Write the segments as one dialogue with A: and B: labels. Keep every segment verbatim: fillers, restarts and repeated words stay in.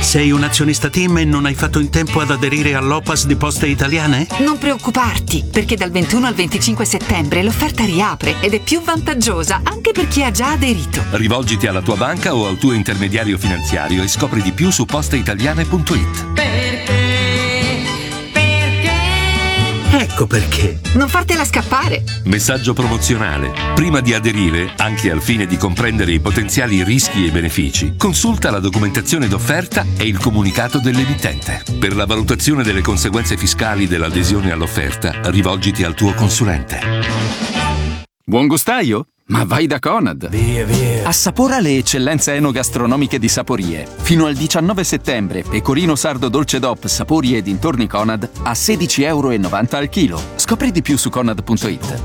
A: Sei un azionista TIM e non hai fatto in tempo ad aderire all'O P A S di Poste Italiane?
B: Non preoccuparti, perché dal ventuno al venticinque settembre l'offerta riapre ed è più vantaggiosa anche per chi ha già aderito.
C: Rivolgiti alla tua banca o al tuo intermediario finanziario e scopri di più su posteitaliane punto it.
B: Perché? Perché?
A: Ecco perché.
B: Non fartela scappare.
C: Messaggio promozionale. Prima di aderire, anche al fine di comprendere i potenziali rischi e benefici, consulta la documentazione d'offerta e il comunicato dell'emittente. Per la valutazione delle conseguenze fiscali dell'adesione all'offerta, rivolgiti al tuo consulente.
D: Buon gustaio? Ma vai da Conad!
E: Via, via!
D: Assapora le eccellenze enogastronomiche di Saporie. Fino al diciannove settembre, pecorino sardo dolce D O P Sapori e dintorni Conad a sedici virgola novanta euro al chilo. Scopri di più su conad punto it.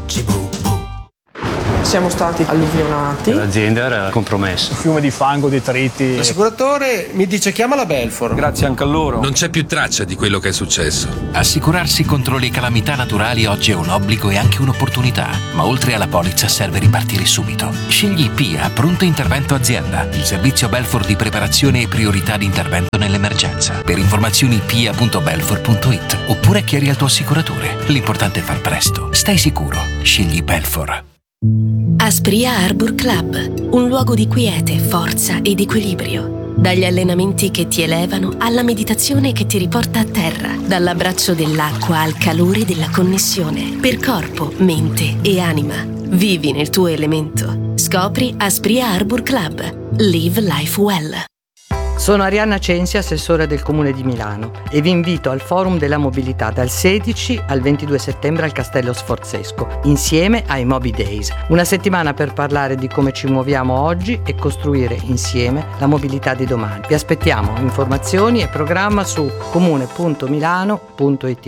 F: Siamo stati alluvionati.
G: L'azienda era compromessa.
H: Fiume di fango, detriti.
I: L'assicuratore mi dice chiama la Belfor.
H: Grazie anche a loro.
J: Non c'è più traccia di quello che è successo.
K: Assicurarsi contro le calamità naturali oggi è un obbligo e anche un'opportunità, ma oltre alla polizza serve ripartire subito. Scegli P I A Pronto Intervento Azienda, il servizio Belfor di preparazione e priorità di intervento nell'emergenza. Per informazioni p i a punto belfor punto it oppure chiedi al tuo assicuratore. L'importante è far presto. Stai sicuro. Scegli Belfor.
L: Aspria Arbor Club, un luogo di quiete, forza ed equilibrio. Dagli allenamenti che ti elevano alla meditazione che ti riporta a terra, dall'abbraccio dell'acqua al calore della connessione, per corpo, mente e anima. Vivi nel tuo elemento. Scopri Aspria Arbor Club. Live life well.
M: Sono Arianna Censi, assessore del Comune di Milano, e vi invito al Forum della Mobilità dal sedici al ventidue settembre al Castello Sforzesco, insieme ai Mobi Days. Una settimana per parlare di come ci muoviamo oggi e costruire insieme la mobilità di domani. Vi aspettiamo. Informazioni e programma su comune punto milano punto it.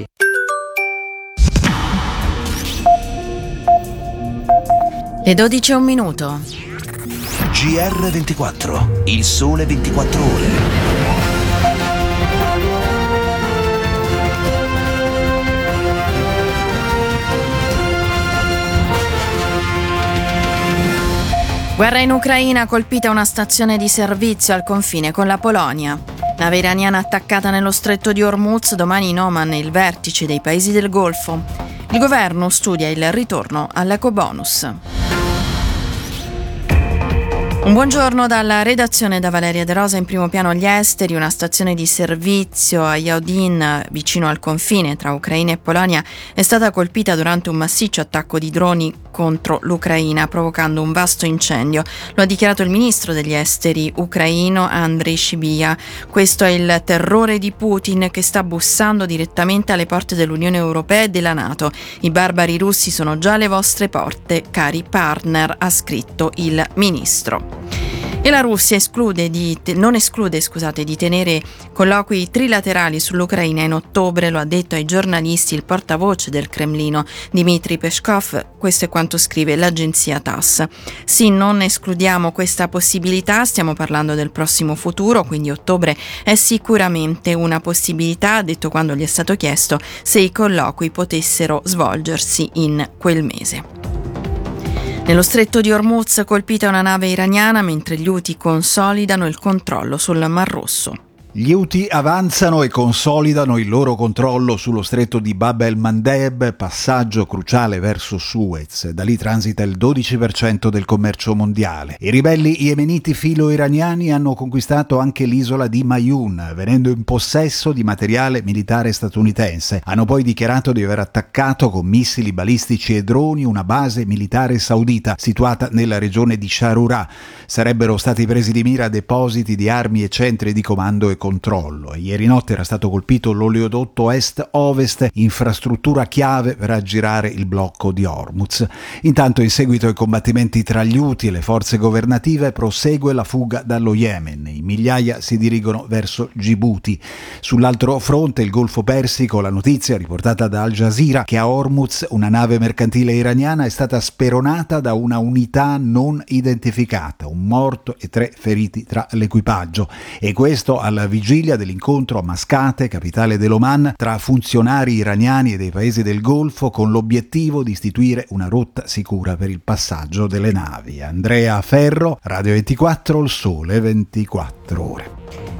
N: Le dodici e un minuto.
O: G R ventiquattro, il sole ventiquattro ore.
N: Guerra in Ucraina, colpita una stazione di servizio al confine con la Polonia. Nave iraniana attaccata nello stretto di Hormuz, domani in Oman il vertice dei paesi del Golfo. Il governo studia il ritorno all'ecobonus. Un buongiorno dalla redazione, da Valeria De Rosa. In primo piano gli esteri. Una stazione di servizio a Yaudin, vicino al confine tra Ucraina e Polonia, è stata colpita durante un massiccio attacco di droni contro l'Ucraina, provocando un vasto incendio. Lo ha dichiarato il ministro degli esteri ucraino Andriy Sybiha. Questo è il terrore di Putin, che sta bussando direttamente alle porte dell'Unione Europea e della NATO. I barbari russi sono già alle vostre porte, cari partner, ha scritto il ministro. E la Russia esclude di, non esclude scusate, di tenere colloqui trilaterali sull'Ucraina in ottobre, lo ha detto ai giornalisti il portavoce del Cremlino, Dmitry Peskov. Questo è quanto scrive l'agenzia TASS. Sì, non escludiamo questa possibilità, stiamo parlando del prossimo futuro, quindi ottobre è sicuramente una possibilità, ha detto quando gli è stato chiesto se i colloqui potessero svolgersi in quel mese. Nello stretto di Hormuz colpita una nave iraniana mentre gli Houthi consolidano il controllo sul Mar Rosso.
P: Gli Houthi avanzano e consolidano il loro controllo sullo stretto di Bab el-Mandeb, passaggio cruciale verso Suez. Da lì transita il dodici per cento del commercio mondiale. I ribelli yemeniti filo-iraniani hanno conquistato anche l'isola di Mayun, venendo in possesso di materiale militare statunitense. Hanno poi dichiarato di aver attaccato con missili balistici e droni una base militare saudita situata nella regione di Sharura. Sarebbero stati presi di mira depositi di armi e centri di comando e controllo. Ieri notte era stato colpito l'oleodotto est-ovest, infrastruttura chiave per aggirare il blocco di Hormuz. Intanto, in seguito ai combattimenti tra gli Houthi e le forze governative, prosegue la fuga dallo Yemen. In migliaia si dirigono verso Djibouti. Sull'altro fronte, il Golfo Persico, la notizia riportata da Al Jazeera che a Hormuz una nave mercantile iraniana è stata speronata da una unità non identificata, un morto e tre feriti tra l'equipaggio. E questo alla vigilia dell'incontro a Mascate, capitale dell'Oman, tra funzionari iraniani e dei paesi del Golfo, con l'obiettivo di istituire una rotta sicura per il passaggio delle navi. Andrea Ferro, Radio ventiquattro, il sole ventiquattro ore.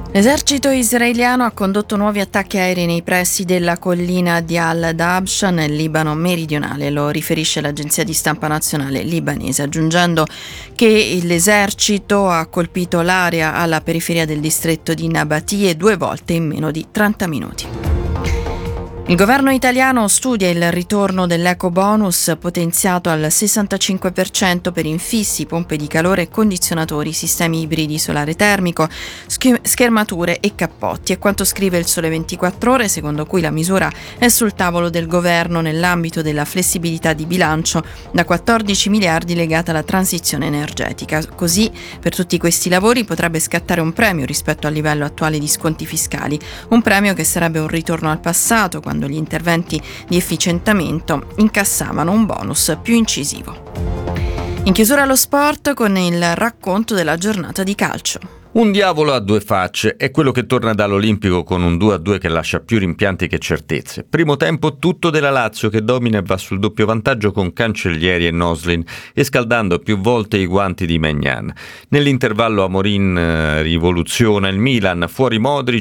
N: L'esercito israeliano ha condotto nuovi attacchi aerei nei pressi della collina di Al-Dabsha nel Libano meridionale, lo riferisce l'agenzia di stampa nazionale libanese, aggiungendo che l'esercito ha colpito l'area alla periferia del distretto di Nabatie due volte in meno di trenta minuti. Il governo italiano studia il ritorno dell'ecobonus potenziato al sessantacinque per cento per infissi, pompe di calore, condizionatori, sistemi ibridi solare termico, schermature e cappotti. È quanto scrive il Sole ventiquattro Ore, secondo cui la misura è sul tavolo del governo nell'ambito della flessibilità di bilancio da quattordici miliardi legata alla transizione energetica. Così, per tutti questi lavori potrebbe scattare un premio rispetto al livello attuale di sconti fiscali, un premio che sarebbe un ritorno al passato, quando gli interventi di efficientamento incassavano un bonus più incisivo. In chiusura lo sport con il racconto della giornata di calcio.
E: Un diavolo a due facce è quello che torna dall'Olimpico con un due a due che lascia più rimpianti che certezze. Primo tempo tutto della Lazio che domina e va sul doppio vantaggio con Cancellieri e Noslin e scaldando più volte i guanti di Maignan. Nell'intervallo Amorin eh, rivoluziona il Milan, fuori Modric